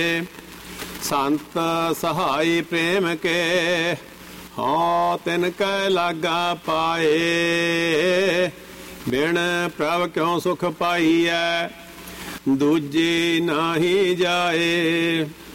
ਸੰਤ ਸਹਾਈ ਪ੍ਰੇਮ ਕੇ ਹਉ ਤਿਨ ਕੈ ਲਾਗਾ ਪਾਏ। ਬਿਨ ਪ੍ਰਭ ਕਿਉ ਸੁਖ ਪਾਈਐ ਦੂਜੀ ਨਾਹੀ ਜਾਏ।